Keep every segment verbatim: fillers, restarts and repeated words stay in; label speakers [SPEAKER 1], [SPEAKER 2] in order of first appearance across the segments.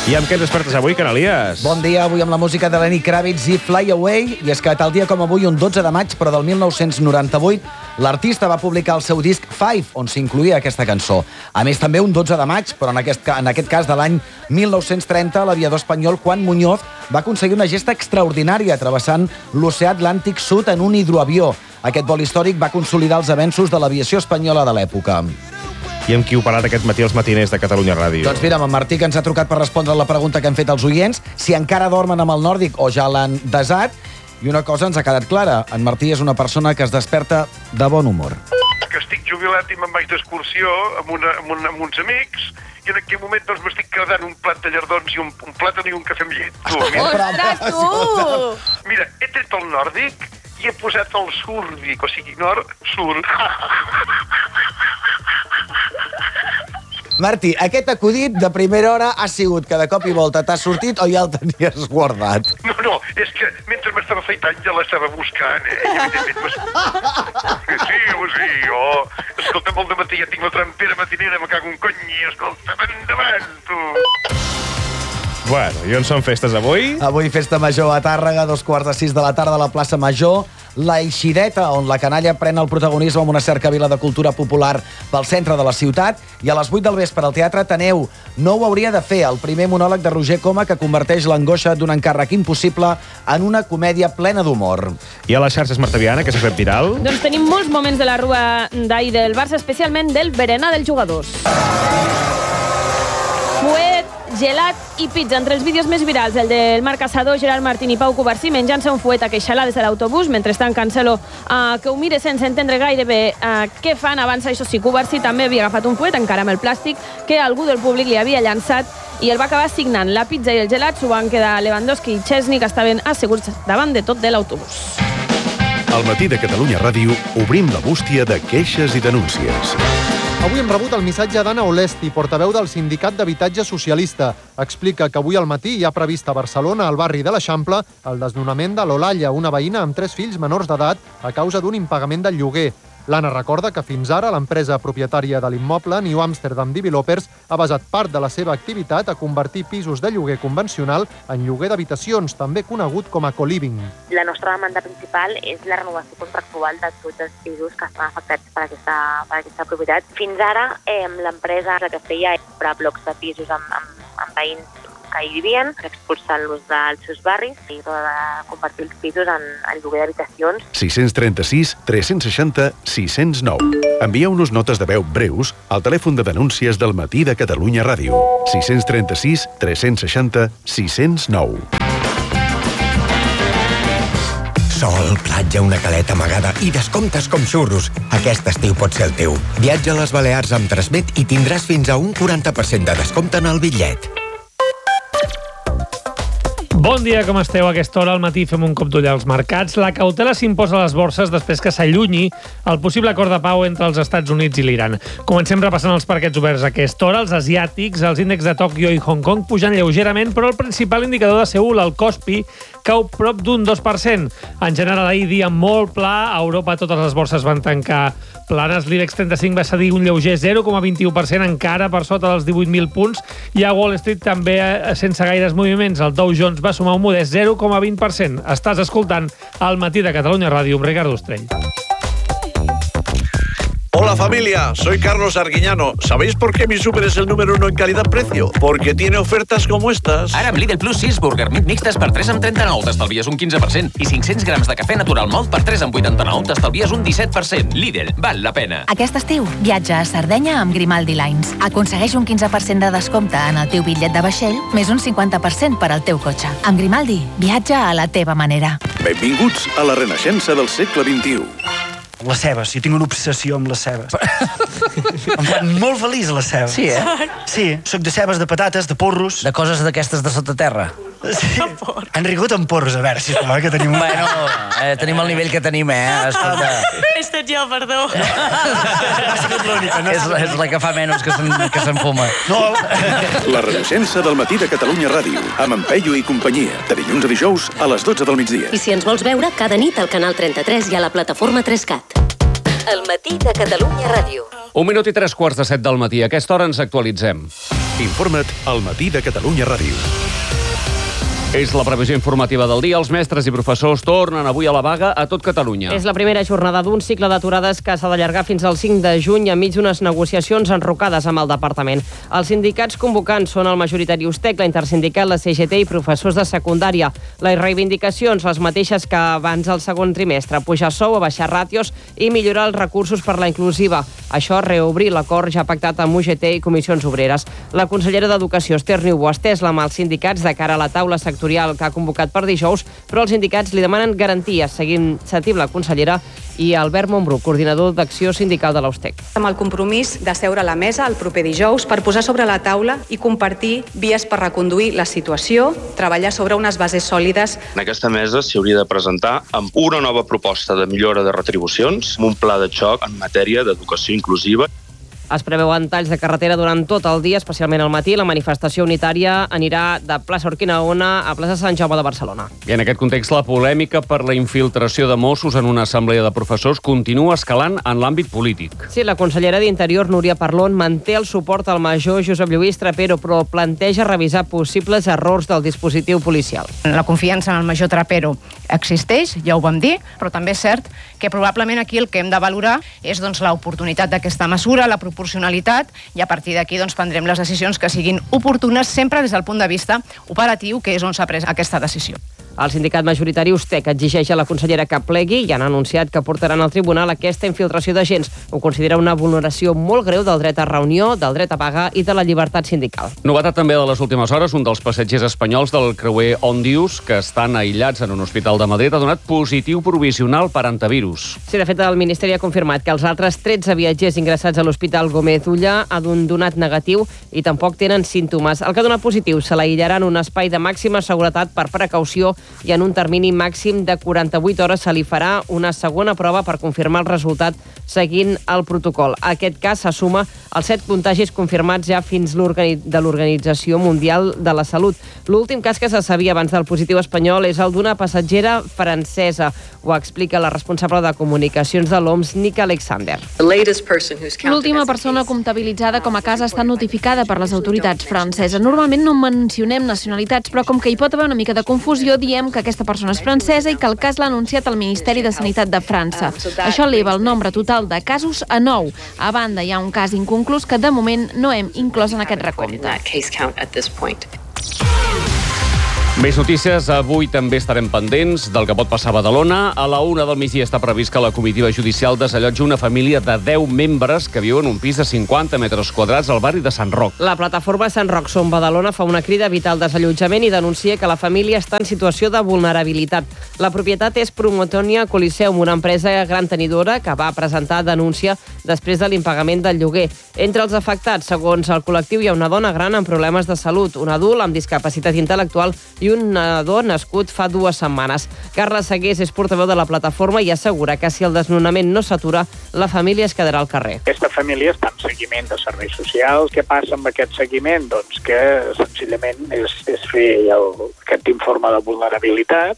[SPEAKER 1] I amb què ens despertes avui, Canalies?
[SPEAKER 2] Bon dia, avui amb la música de Lenny Kravitz i Fly Away. I és que tal dia com avui, un dotze de maig, però del mil nou-cents noranta-vuit, l'artista va publicar el seu disc Five, on s'incluïa aquesta cançó. A més, també un dotze de maig, però en aquest, en aquest cas de l'any mil nou-cents trenta, l'aviador espanyol Juan Muñoz va aconseguir una gesta extraordinària travessant l'oceà Atlàntic Sud en un hidroavió. Aquest vol històric va consolidar els avenços de l'aviació espanyola de l'època.
[SPEAKER 1] I amb qui heu parat aquest matí els matiners de Catalunya Ràdio?
[SPEAKER 2] Doncs mira, amb en Martí, que ens ha trucat per respondre la pregunta que han fet els oients, si encara dormen amb el nòrdic o ja l'han desat. I una cosa ens ha quedat clara, en Martí és una persona que es desperta de bon humor.
[SPEAKER 3] Que estic jubilat i me'n vaig d'excursió amb, una, amb, una, amb uns amics i en aquell moment doncs m'estic quedant un plat de llardons i un, un plàtan i un cafè amb llet. Tu, mira.
[SPEAKER 4] Ostres, tu!
[SPEAKER 3] Mira, he tret el nòrdic i he posat el súrdic, o sigui, nord, sur.
[SPEAKER 2] Martí, aquest acudit de primera hora ha sigut que de cop i volta t'has sortit o ja el tenies guardat?
[SPEAKER 3] No, no, és que mentre m'estava afaitant ja l'estava buscant, eh? I evidentment... Pues... Sí, sí, oh... Escolta'm, al dematí ja tinc la trampera matinera, me cago un cony, escolta'm, endavant, tu!
[SPEAKER 1] Bueno, i on són festes avui?
[SPEAKER 2] Avui festa major a Tàrrega, dos quarts de sis de la tarda a la plaça Major, la Eixideta, on la canalla pren el protagonisme amb una cercavila de cultura popular pel centre de la ciutat, i a les vuit del vespre al Teatre Ateneu. No ho hauria de fer, el primer monòleg de Roger Coma que converteix l'angoixa d'un encàrrec impossible en una comèdia plena d'humor.
[SPEAKER 1] I a les xarxes, Marta Viana, que s'ha fet viral?
[SPEAKER 4] Doncs tenim molts moments de la rua d'ahir del Barça, especialment del berenar dels jugadors. Fuet, gelat i pizza. Entre els vídeos més virals, el del Marc Caçador, Gerard Martín i Pau Covarsí menjant-se un fuet a queixalar des de l'autobús, mentrestant Cancelo, uh, que ho mira sense entendre gaire bé uh, què fan abans. Això sí, Covarsí també havia agafat un fuet, encara amb el plàstic, que algú del públic li havia llançat i el va acabar signant. La pizza i el gelat s'ho van quedar Lewandowski i Chesney, que estaven asseguts davant de tot de l'autobús.
[SPEAKER 5] Al matí de Catalunya Ràdio obrim la bústia de queixes i denúncies.
[SPEAKER 6] Avui hem rebut el missatge d'Anna Olesti, portaveu del Sindicat d'Habitatge Socialista. Explica que avui al matí hi ha previst a Barcelona, al barri de l'Eixample, el desnonament de l'Olalla, una veïna amb tres fills menors d'edat a causa d'un impagament del lloguer. L'Anna recorda que fins ara l'empresa propietària de l'immoble, New Amsterdam Developers, ha basat part de la seva activitat a convertir pisos de lloguer convencional en lloguer d'habitacions, també conegut com a co-living.
[SPEAKER 7] La nostra demanda principal és la renovació contractual de tots els pisos que estan afectats per aquesta, per aquesta propietat. Fins ara, eh, l'empresa que feia era blocs de pisos amb, amb, amb veïns que hi vivien, expulsant-los dels seus barris i de convertir els pisos en, en lloguer d'habitacions.
[SPEAKER 5] sis tres sis, tres seixanta, sis zero nou. Envieu-nos notes de veu breus al telèfon de denúncies del matí de Catalunya Ràdio. sis tres sis, tres seixanta, sis zero nou.
[SPEAKER 8] Sol, platja, una caleta amagada i descomptes com xurros. Aquest estiu pot ser el teu. Viatja a les Balears amb Transmet i tindràs fins a un quaranta per cent de descompte en el bitllet.
[SPEAKER 9] Bon dia, com esteu? A aquesta hora al matí fem un cop d'ull als mercats. La cautela s'imposa a les borses després que s'allunyi el possible acord de pau entre els Estats Units i l'Iran. Comencem repassant els parquets oberts a aquesta hora. Els asiàtics, els índexs de Tòquio i Hong Kong pugen lleugerament, però el principal indicador de Seül, el Kospi, cau prop d'un dos per cent. En general, ahir dia molt pla. A Europa totes les borses van tancar planes. L'Ibex trenta-cinc va cedir un lleuger zero coma vint-i-u per cent, encara per sota dels divuit mil punts. I a Wall Street també sense gaires moviments. El Dow Jones va sumar un modest zero coma vint per cent. Estàs escoltant El matí de Catalunya Ràdio amb Ricardo Estrell.
[SPEAKER 10] Hola familia, soy Carlos Arguiñano. ¿Sabéis por qué mi súper es el número uno en calidad-precio? Porque tiene ofertas como estas.
[SPEAKER 11] Ara amb Lidl Plus sis Burger Meat mixtes per tres amb trenta-nou t'estalvies un quinze per cent i cinc-cents grams de cafè natural malt per tres amb vuitanta-nou t'estalvies un disset per cent. Lidl, val la pena.
[SPEAKER 12] Aquest estiu, viatja a Sardenya amb Grimaldi Lines. Aconsegueix un quinze per cent de descompte en el teu bitllet de vaixell, més un cinquanta per cent per al teu cotxe. Amb Grimaldi, viatja a la teva manera.
[SPEAKER 5] Benvinguts a la renaixença del segle vint-i-u.
[SPEAKER 13] Les cebes, jo tinc una obsessió amb les cebes. Em fan molt feliç les cebes.
[SPEAKER 14] Sí, eh?
[SPEAKER 13] Sí, soc de cebes, de patates, de porros.
[SPEAKER 14] De coses d'aquestes de sota terra.
[SPEAKER 13] Sí. Han rigut amb porros, a veure, sisplau, que tenim...
[SPEAKER 14] Bueno, eh, tenim el nivell que tenim, eh? Escolta.
[SPEAKER 15] He estat jo, perdó.
[SPEAKER 13] Ha sigut l'única, no?
[SPEAKER 14] És, és la que fa menys que s'enfuma.
[SPEAKER 13] No.
[SPEAKER 5] La renaixença del matí de Catalunya Ràdio, amb en Peyu i companyia, de dilluns a dijous a les dotze del migdia.
[SPEAKER 16] I si ens vols veure, cada nit al canal trenta-tres i a la plataforma tres cat. El matí de Catalunya Ràdio.
[SPEAKER 15] Un minut i tres quarts de set del matí. A aquesta hora ens actualitzem.
[SPEAKER 5] Informa't al Matí de Catalunya Ràdio.
[SPEAKER 15] És la previsió informativa del dia. Els mestres i professors tornen avui a la vaga a tot Catalunya.
[SPEAKER 16] És la primera jornada d'un cicle d'aturades que s'ha d'allargar fins al cinc de juny enmig d'unes negociacions enrocades amb el departament. Els sindicats convocants són el majoritari USTEC, la Intersindical, la C G T i professors de secundària. Les reivindicacions, les mateixes que abans del segon trimestre: pujar sou, abaixar ràtios i millorar els recursos per la inclusiva. Això, reobrir l'acord ja pactat amb U G T i comissions obreres. La consellera d'Educació, Esther Niubó, ha estès la mà als sindicats de cara a la taula sectorial que ha convocat per dijous, però els sindicats li demanen garanties. Seguim sentint la consellera i Albert Montbrú, coordinador d'acció sindical de l'USTEC.
[SPEAKER 17] Amb el compromís de seure a la mesa el proper dijous per posar sobre la taula i compartir vies per reconduir la situació, treballar sobre unes bases sòlides.
[SPEAKER 18] En aquesta mesa s'hi hauria de presentar amb una nova proposta de millora de retribucions, amb un pla de xoc en matèria d'educació inclusiva.
[SPEAKER 16] Es preveuen talls de carretera durant tot el dia, especialment al matí. La manifestació unitària anirà de plaça Urquinaona a plaça Sant Jaume de Barcelona.
[SPEAKER 15] I en aquest context, la polèmica per la infiltració de Mossos en una assemblea de professors continua escalant en l'àmbit polític.
[SPEAKER 16] Sí, la consellera d'Interior, Núria Parlon, manté el suport al major Josep Lluís Trapero, però planteja revisar possibles errors del dispositiu policial.
[SPEAKER 19] La confiança en el major Trapero existeix, ja ho vam dir, però també és cert que probablement aquí el que hem de valorar és doncs, l'oportunitat d'aquesta mesura, la proporcionalitat, i a partir d'aquí doncs, prendrem les decisions que siguin oportunes, sempre des del punt de vista operatiu, que és on s'ha pres aquesta decisió.
[SPEAKER 16] El sindicat majoritari USTEC exigeix a la consellera que plegui i han anunciat que portaran al tribunal aquesta infiltració d'agents. Ho considera una vulneració molt greu del dret a reunió, del dret a vaga i de la llibertat sindical.
[SPEAKER 15] Novetat també de les últimes hores, un dels passatgers espanyols del creuer Ondius, que estan aïllats en un hospital de Madrid, ha donat positiu provisional per antivirus.
[SPEAKER 16] Sí, de fet, el Ministeri ha confirmat que els altres tretze viatgers ingressats a l'Hospital Gómez Ulla han donat negatiu i tampoc tenen símptomes. El que ha donat positiu se l'aïllarà en un espai de màxima seguretat per precaució i en un termini màxim de quaranta-vuit hores se li farà una segona prova per confirmar el resultat seguint el protocol. Aquest cas se suma als set contagis confirmats ja fins de l'Organització Mundial de la Salut. L'últim cas que se sabia abans del positiu espanyol és el d'una passatgera francesa. Ho explica la responsable de comunicacions de l'O M S, Nika Alexander.
[SPEAKER 20] L'última persona comptabilitzada com a cas ha estat notificada per les autoritats franceses. Normalment no mencionem nacionalitats, però com que hi pot haver una mica de confusió, diem que aquesta persona és francesa i que el cas l'ha anunciat el Ministeri de Sanitat de França. Això eleva el nombre total de casos a nou. A banda, hi ha un cas inconclús que de moment no hem inclòs en aquest recompte.
[SPEAKER 15] Més notícies. Avui també estarem pendents del que pot passar a Badalona. A la una del migdia està previst que la comitiva judicial desallotgi una família de deu membres que viuen en un pis de cinquanta metres quadrats al barri de Sant Roc.
[SPEAKER 16] La plataforma Sant Roc Som Badalona fa una crida a evitar el desallotjament i denuncia que la família està en situació de vulnerabilitat. La propietat és Promotonia Coliseum, una empresa gran tenidora que va presentar denúncia després de l'impagament del lloguer. Entre els afectats, segons el col·lectiu, hi ha una dona gran amb problemes de salut, un adult amb discapacitat intel·lectual i un nadó nascut fa dues setmanes. Carles Segués és portaveu de la plataforma i assegura que si el desnonament no s'atura, la família es quedarà al carrer.
[SPEAKER 21] Aquesta família està en seguiment de serveis socials. Què passa amb aquest seguiment? Doncs que senzillament és, és fer el, aquest informe de vulnerabilitat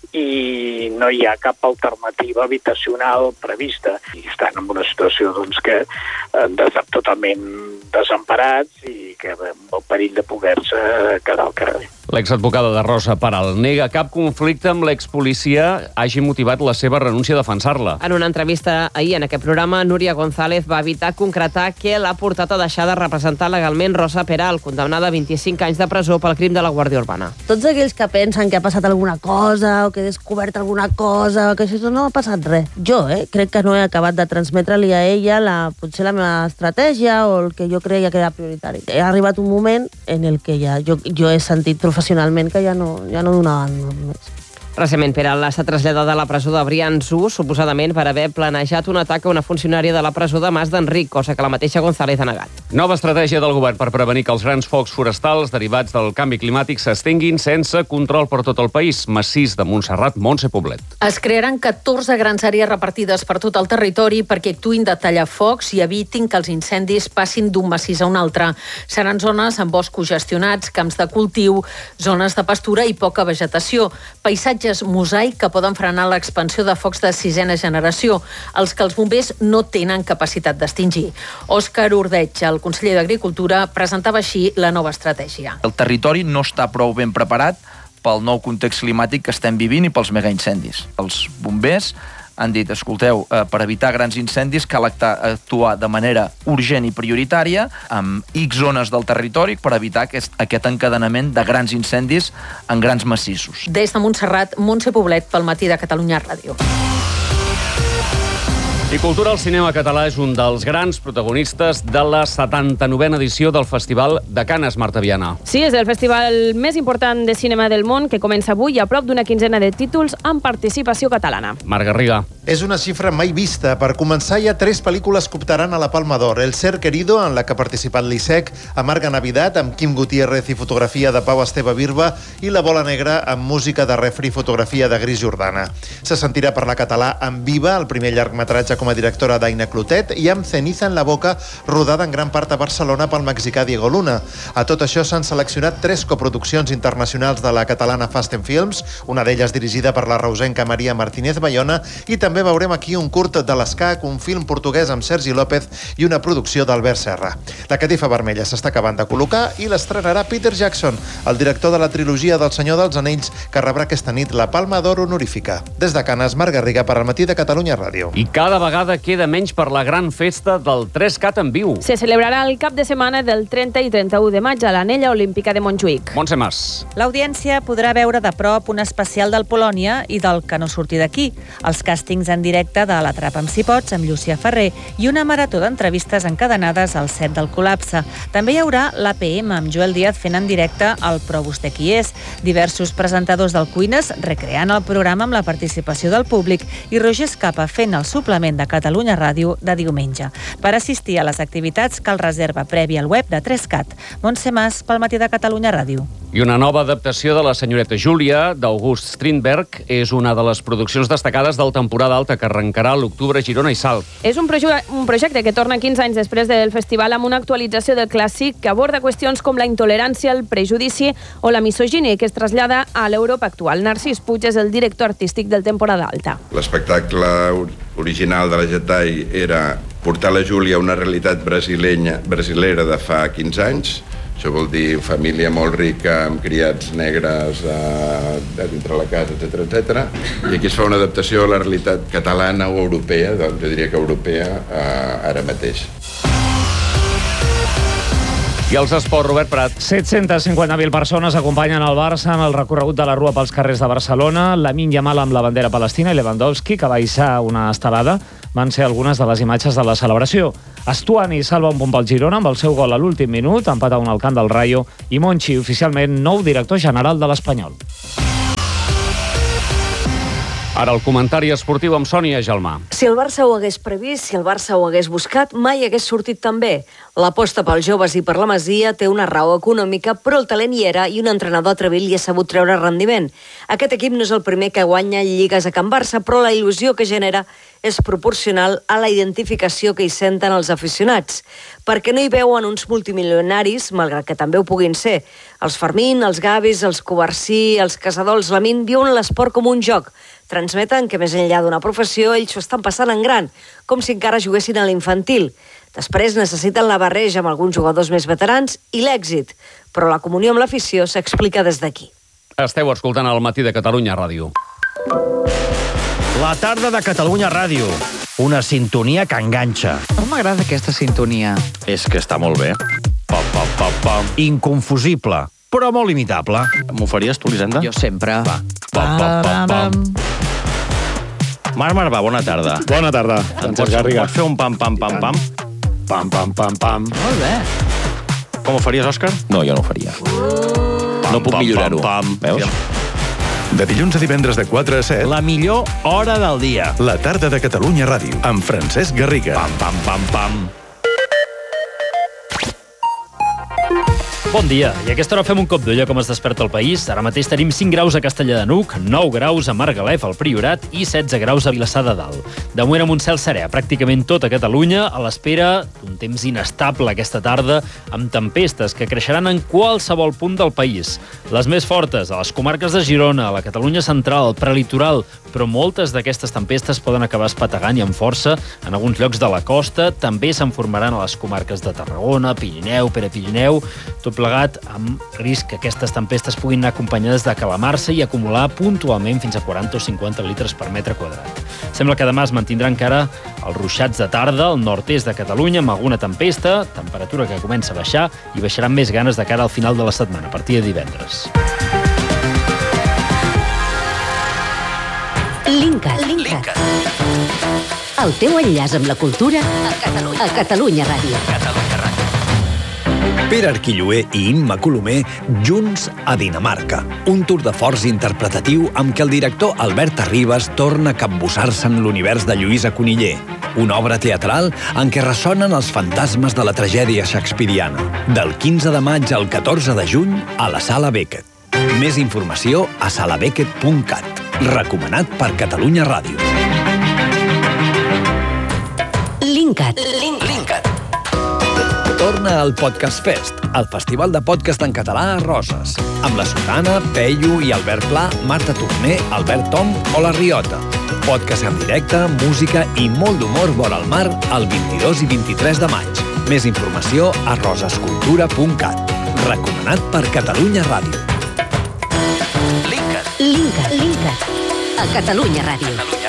[SPEAKER 21] i no hi ha cap alternativa habitacional prevista. I estan en una situació doncs, que eh, totalment desemparats i que amb el perill de poder-se quedar al carrer.
[SPEAKER 15] L'exadvocada de Rosa Peral nega cap conflicte amb l'expolicia hagi motivat la seva renúncia a defensar-la.
[SPEAKER 16] En una entrevista ahir en aquest programa, Núria González va evitar concretar què l'ha portat a deixar de representar legalment Rosa Peral, condemnada a vint-i-cinc anys de presó pel crim de la Guàrdia Urbana.
[SPEAKER 22] Tots aquells que pensen que ha passat alguna cosa o que he descobert alguna cosa, que això no ha passat res. Jo, eh, crec que no he acabat de transmetre-li a ella la, potser la meva estratègia o el que jo creia que era prioritari. Ha arribat un moment en el que ja jo, jo he sentit professionalment que ja no, ja no donaven més.
[SPEAKER 16] Recentment, Peral s'ha traslladat a la presó de Brians-u, suposadament per haver planejat un atac a una funcionària de la presó de Mas d'Enric, cosa que la mateixa González ha negat.
[SPEAKER 15] Nova estratègia del govern per prevenir que els grans focs forestals derivats del canvi climàtic s'estenguin sense control per tot el país. Massís de Montserrat, Montse Poblet.
[SPEAKER 23] Es crearan catorze grans àrees repartides per tot el territori perquè actuïn de tallafocs i evitin que els incendis passin d'un massís a un altre. Seran zones amb boscos gestionats, camps de cultiu, zones de pastura i poca vegetació. Paisatge ratlles mosaic que poden frenar l'expansió de focs de sisena generació, els que els bombers no tenen capacitat d'extingir. Òscar Ordeig, el conseller d'Agricultura, presentava així la nova estratègia.
[SPEAKER 1] El territori no està prou ben preparat pel nou context climàtic que estem vivint i pels megaincendis. Els bombers han dit, escolteu, eh, per evitar grans incendis cal actuar de manera urgent i prioritària amb X zones del territori per evitar aquest, aquest encadenament de grans incendis en grans massissos.
[SPEAKER 23] Des de Montserrat, Montse Poblet, pel Matí de Catalunya Ràdio.
[SPEAKER 15] I cultura al cinema català és un dels grans protagonistes de la setanta-novena edició del Festival de Canes, Marta Viana.
[SPEAKER 4] Sí, és el festival més important de cinema del món que comença avui a prop d'una quinzena de títols amb participació catalana.
[SPEAKER 15] Marc Garriga.
[SPEAKER 2] És una xifra mai vista. Per començar, hi ha tres pel·lícules que optaran a la Palma d'Or. El Ser Querido, en la que ha participat l'I S E C, Amarga Navidad, amb Quim Gutiérrez i fotografia de Pau Esteve Birba, i La Bola Negra, amb música de Refri i fotografia de Gris Jordana. Se sentirà parlar català amb Viva, el primer llargmetratge com a directora d'Aina Clotet, i amb Ceniza en la boca, rodada en gran part a Barcelona pel mexicà Diego Luna. A tot això s'han seleccionat tres coproduccions internacionals de la catalana Fast and Films, una d'elles dirigida per la reusenca Maria Martínez Bayona, i també veurem aquí un curt de l'Escac, un film portuguès amb Sergi López i una producció d'Albert Serra. La catifa vermella s'està acabant de col·locar i l'estrenarà Peter Jackson, el director de la trilogia del Senyor dels Anells, que rebrà aquesta nit la Palma d'Or honorífica. Des de Canes, Marc Garriga, per al Matí de Catalunya Ràdio.
[SPEAKER 15] I cada vegada queda menys per la gran festa del tres cat en viu.
[SPEAKER 4] Se celebrarà el cap de setmana del trenta i trenta-u de maig a l'Anella Olímpica de Montjuïc.
[SPEAKER 15] Montse Mas.
[SPEAKER 3] L'audiència podrà veure de prop un especial del Polònia i del Que no surti d'aquí, els càstings en directe de l'Atrapa amb si pots, amb Llucia Ferrer, i una marató d'entrevistes encadenades al set del Col·lapse. També hi haurà l'A P M amb Joel Díaz fent en directe el Però vostè qui és, diversos presentadors del Cuines recreant el programa amb la participació del públic i Roger Escapa fent el suplement de Catalunya Ràdio de diumenge. Per assistir a les activitats cal reserva prèvia al web de tres cat. Montse Mas, pel Matí de Catalunya Ràdio.
[SPEAKER 15] I una nova adaptació de La senyoreta Júlia, d'August Strindberg, és una de les produccions destacades del temporada alta que arrencarà a l'octubre a Girona i Salt.
[SPEAKER 4] És un, proje un projecte que torna quinze anys després del festival amb una actualització del clàssic que aborda qüestions com la intolerància, el prejudici o la misogínia, que es trasllada a l'Europa actual. Narcís Puig és el director artístic del temporada alta.
[SPEAKER 24] L'espectacle original de la Jedi era portar la Júlia a una realitat brasilenya, brasilera de fa quinze anys. Això vol dir família molt rica, amb criats negres eh, dintre la casa, etcètera, etcètera. I aquí es fa una adaptació a la realitat catalana o europea, doncs jo diria que europea, eh, ara mateix.
[SPEAKER 15] I els esports, Robert Prat.
[SPEAKER 9] set-centes cinquanta mil persones acompanyen el Barça en el recorregut de la Rua pels carrers de Barcelona. Lamine Yamal amb la bandera palestina i Lewandowski, que va hissar una estelada, van ser algunes de les imatges de la celebració. Estuani salva un punt pel Girona amb el seu gol a l'últim minut, empat a un al camp del Rayo, i Monchi, oficialment nou director general de l'Espanyol.
[SPEAKER 15] Ara el comentari esportiu amb Sònia Gelmà.
[SPEAKER 25] Si el Barça ho hagués previst, si el Barça ho hagués buscat, mai hagués sortit tan bé. L'aposta pels joves i per la Masia té una raó econòmica, però el talent hi era i un entrenador atrevit li ha sabut treure rendiment. Aquest equip no és el primer que guanya lligues a Can Barça, però la il·lusió que genera és proporcional a la identificació que hi senten els aficionats, perquè no hi veuen uns multimilionaris, malgrat que també ho puguin ser. Els Fermín, els Gavis, els Covarsí, els Casadors, Lamín, viuen l'esport com un joc. Transmeten que més enllà d'una professió ells s'ho estan passant en gran, com si encara juguessin a l'infantil. Després necessiten la barreja amb alguns jugadors més veterans i l'èxit, però la comunió amb l'afició s'explica des d'aquí.
[SPEAKER 15] Esteu escoltant el Matí de Catalunya Ràdio.
[SPEAKER 26] La tarda de Catalunya Ràdio. Una sintonia que enganxa.
[SPEAKER 27] Com m'agrada aquesta sintonia.
[SPEAKER 26] És que està molt bé. Pam, pam, pam, pam. Inconfusible, però molt imitable.
[SPEAKER 27] M'ho faries tu, Elisenda? Jo sempre.
[SPEAKER 26] Va. Pam, pam, pam, pam. Marc Marvà, bona tarda.
[SPEAKER 28] Bona tarda, Francesc Garriga.
[SPEAKER 26] Pots fer un pam, pam, pam, pam?
[SPEAKER 28] Pam, pam, pam, pam.
[SPEAKER 27] Molt bé.
[SPEAKER 26] Com ho faries, Òscar?
[SPEAKER 27] No, jo no ho faria.
[SPEAKER 26] Pam,
[SPEAKER 27] no puc millorar-ho.
[SPEAKER 26] Pam, pam,
[SPEAKER 27] veus?
[SPEAKER 5] De dilluns a divendres de quatre a set.
[SPEAKER 26] La millor hora del dia.
[SPEAKER 5] La tarda de Catalunya Ràdio, amb Francesc Garriga.
[SPEAKER 26] Pam, pam, pam, pam.
[SPEAKER 6] Bon dia, i a aquesta hora fem un cop d'ull a com es desperta el país. Ara mateix tenim cinc graus a Castellar de N'Hug, nou graus a Margalef, al Priorat, i setze graus a Vilassar de Dalt. De moment amb un cel serè a pràcticament tota Catalunya, a l'espera d'un temps inestable aquesta tarda, amb tempestes que creixeran en qualsevol punt del país. Les més fortes a les comarques de Girona, a la Catalunya central, prelitoral, però moltes d'aquestes tempestes poden acabar espetegant i amb força en alguns llocs de la costa. També se'n formaran a les comarques de Tarragona, Pirineu, Prepirineu, tot plegat amb risc que aquestes tempestes puguin anar acompanyades de calamarsa i acumular puntualment fins a quaranta o cinquanta litres per metre quadrat. Sembla que demà es mantindrà encara els ruixats de tarda al nord-est de Catalunya amb alguna tempesta, temperatura que comença a baixar i baixaran més ganes de cara al final de la setmana, a partir de divendres.
[SPEAKER 7] Linkat. Linkat. El teu enllaç amb la cultura a Catalunya, a Catalunya Ràdio. Catalunya Ràdio.
[SPEAKER 8] Pere Arquilloé i Imma Colomer junts a Dinamarca. Un tour de forç interpretatiu amb què el director Albert Arribas torna a capbussar-se en l'univers de Lluïsa Coniller. Una obra teatral en què ressonen els fantasmes de la tragèdia shakespeariana. Del quinze de maig al catorze de juny a la Sala Beckett. Més informació a sala beckett punt cat. Recomanat per Catalunya Ràdio.
[SPEAKER 7] Linkat.
[SPEAKER 8] Linkat. Torna al Podcast Fest, el festival de podcast en català a Roses, amb la Sotana, Peyu i Albert Pla, Marta Torner, Albert Tom o La Riota. Podcast en directe, música i molt d'humor vora el mar el vint-i-dos i vint-i-tres de maig. Més informació a rosescultura punt cat. Recomanat per Catalunya Ràdio.
[SPEAKER 7] Linkat. Linkat. A Catalunya Ràdio.